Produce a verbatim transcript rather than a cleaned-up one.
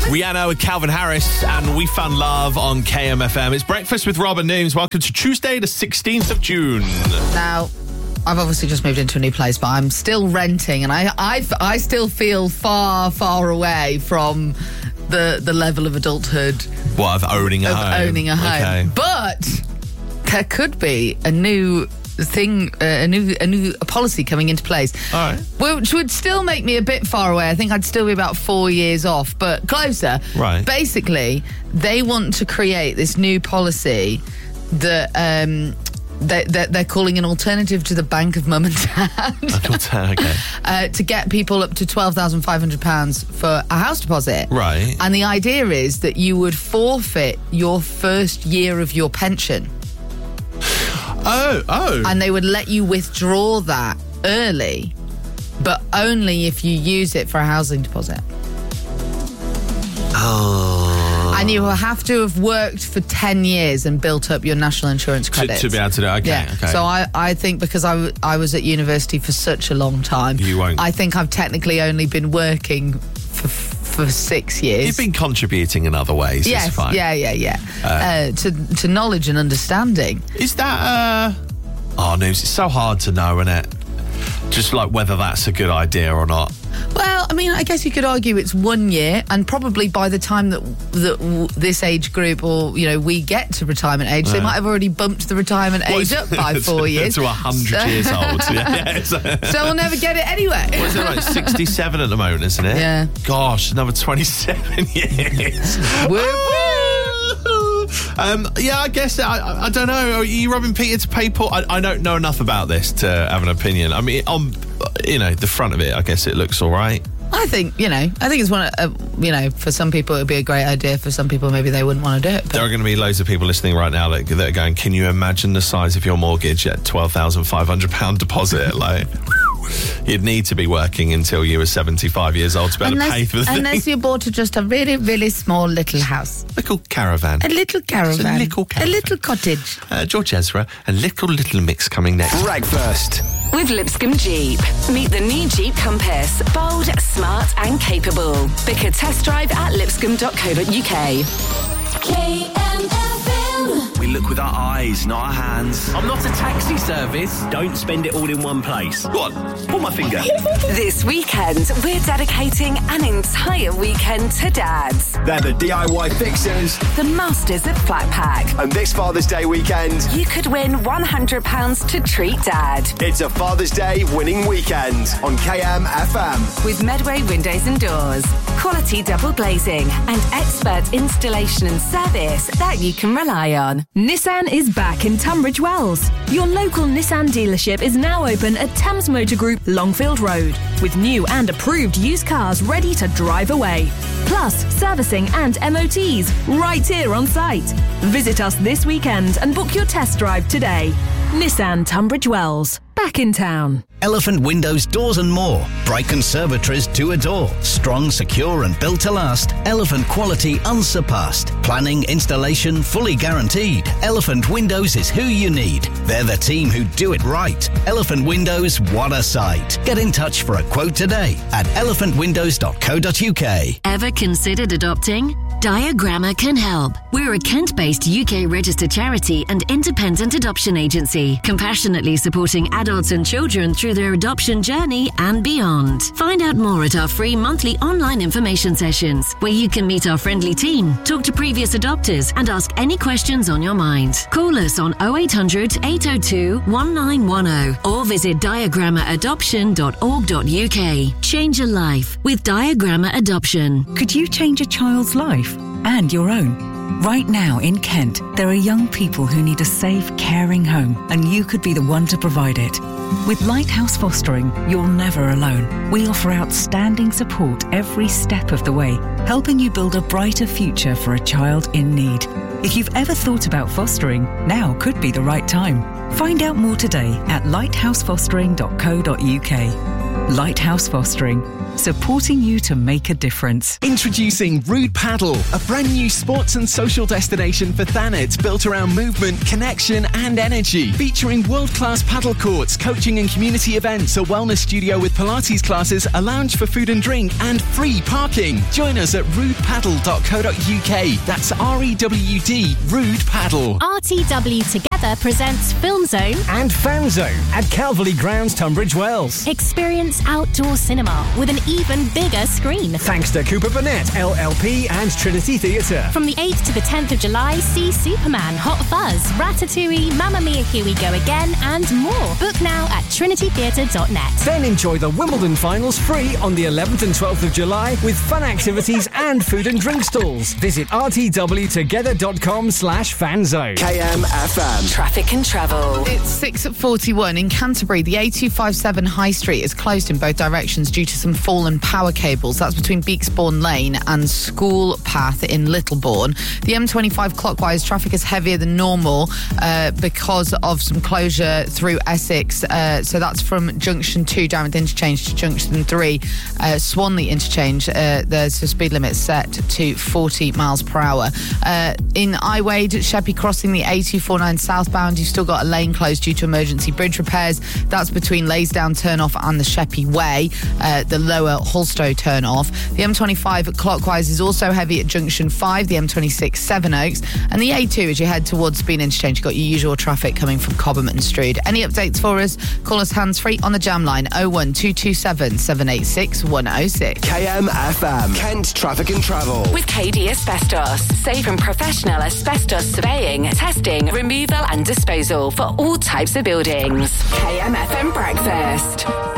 Rihanna with Calvin Harris and We Found Love on K M F M. It's Breakfast with Rob and Nooms. Welcome to Tuesday, the sixteenth of June. Now, I've obviously just moved into a new place, but I'm still renting, and I I, I still feel far, far away from the the level of adulthood. What, of owning a of home? owning a home. Okay. But there could be a new thing, uh, a new a new a policy coming into place. All right. Which would still make me a bit far away. I think I'd still be about four years off, but closer. Right. Basically, they want to create this new policy that um, they, that they're calling an alternative to the Bank of Mum and Dad. Okay. uh, to get people up to twelve thousand five hundred pounds for a house deposit. Right. And the idea is that you would forfeit your first year of your pension. Oh, oh. And they would let you withdraw that early, but only if you use it for a housing deposit. Oh. And you will have to have worked for ten years and built up your national insurance To, credits. to be able to do it, okay. Yeah. okay. So I, I think because I, w- I was at university for such a long time, You won't. I think I've technically only been working for for six years. You've been contributing in other ways. Yes, It's fine. yeah, yeah, yeah. Uh, uh, to to knowledge and understanding. Is that, uh... Oh, Nooms, it's so hard to know, isn't it? Just like whether that's a good idea or not. Well, I mean, I guess you could argue it's one year, and probably by the time that that w- this age group, or you know, we get to retirement age, they Yeah. might have already bumped the retirement What age is- up by four years to a hundred So- years old. Yeah, yeah, so, So we'll never get it anyway. what is it like? Sixty-seven at the moment, isn't it? Yeah. Gosh, another twenty-seven years. Woo, woo. um, yeah, I guess I, I, I don't know. Are you robbing Peter to pay Paul? I, I don't know enough about this to have an opinion. I mean, on you know the front of it, I guess it looks all right. I think you know. I think it's one. Of, uh, you know, for some people it would be a great idea. For some people, maybe they wouldn't want to do it. But There are going to be loads of people listening right now that, that are going, can you imagine the size of your mortgage at twelve thousand five hundred pounds deposit? Like, you'd need to be working until you were seventy-five years old to be able unless, to pay for the unless thing. you bought just a really, really small little house, Little caravan. a little caravan, It's a little caravan. a little cottage. Uh, George Ezra, a little, little mix coming next. Breakfast With Lipscomb Jeep. Meet the new Jeep Compass. Bold, smart and capable. Book a test drive at lipscomb dot co dot uk. K M F M. We look with our eyes, not our hands. I'm not a taxi service. Don't spend it all in one place. Go on, pull my finger. This weekend, we're dedicating an entire weekend to dads. They're the D I Y fixers. The masters of Flat Pack. And this Father's Day weekend, You could win one hundred pounds to treat dad. it's a Father's Day winning weekend on K M F M. With Medway Windows and Doors. Quality double glazing and expert installation and service that you can rely on. Nissan is back in Tunbridge Wells. Your local Nissan dealership is now open at Thames Motor Group, Longfield Road, with new and approved used cars ready to drive away. Plus, servicing and M O Ts right here on site. Visit us this weekend and book your test drive today. Nissan Tunbridge Wells, back in town. Elephant Windows, Doors and more. Bright conservatories to adore. Strong, secure and built to last. Elephant quality unsurpassed. Planning, installation fully guaranteed. Elephant Windows is who you need. They're the team who do it right. Elephant Windows, what a sight. Get in touch for a quote today at elephant windows dot co dot uk. Ever considered adopting? Diagramma can help. We're a Kent-based U K registered charity and independent adoption agency, compassionately supporting adults and children through their adoption journey and beyond. Find out more at our free monthly online information sessions, where you can meet our friendly team, talk to previous adopters, and ask any questions on your mind. Call us on oh eight hundred, eight oh two, one nine one oh or visit diagramma adoption dot org dot uk. Change a life with Diagramma Adoption. Could you change a child's life and your own? Right now in Kent, there are young people who need a safe, caring home, and you could be the one to provide it. With Lighthouse Fostering, you're never alone. We offer outstanding support every step of the way, helping you build a brighter future for a child in need. If you've ever thought about fostering, now could be the right time. Find out more today at lighthouse fostering dot co dot uk. Lighthouse Fostering, supporting you to make a difference. Introducing Rude Paddle, a brand new sports and social destination for Thanet built around movement, connection and energy. Featuring world-class paddle courts, coaching and community events, a wellness studio with Pilates classes, a lounge for food and drink and free parking. Join us at rude paddle dot co dot uk. That's R E W D, Rude Paddle. R T W Together presents Film Zone And Fan Zone at Calverley Grounds, Tunbridge Wells. Experience outdoor cinema with an even bigger screen. Thanks to Cooper Burnett, L L P and Trinity Theatre. From the eighth to the tenth of July, see Superman, Hot Fuzz, Ratatouille, Mamma Mia, Here We Go Again and more. Book now at trinity theatre dot net. Then enjoy the Wimbledon finals free on the eleventh and twelfth of July with fun activities and food and drink stalls. Visit r t w together dot com slash fanzone. K M F M. Traffic and travel. It's six at forty-one. In Canterbury, the A two fifty-seven High Street is closed in both directions due to some fallen power cables. That's between Beaksbourne Lane and School Path in Littlebourne. The M twenty-five clockwise traffic is heavier than normal uh, because of some closure through Essex. Uh, so that's from Junction two, Darrand Interchange, to Junction three, uh, Swanley Interchange. Uh, there's a speed limit set to forty miles per hour. Uh, in Iwade, Sheppey crossing the A two forty-nine southbound, you've still got a lane closed due to emergency bridge repairs. That's between Laysdown turnoff and the Sheppey Way, uh, the lower Holstow turnoff. The M twenty-five clockwise is also heavy at Junction five, the M twenty-six Sevenoaks, and the A two as you head towards Speed Interchange. You've got your usual traffic coming from Cobham and Strood. Any updates for us? Call us hands-free on the jam line oh one two two seven, seven eight six, one oh six. K M F M. Kent Traffic and Travel. With K D Asbestos. Safe and professional asbestos surveying, testing, removal and disposal for all types of buildings. K M F M Breakfast.